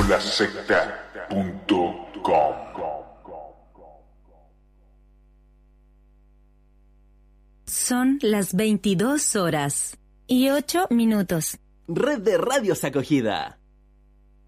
lasecta.com. Son las 22 horas y 8 minutos. Red de Radios Acogida.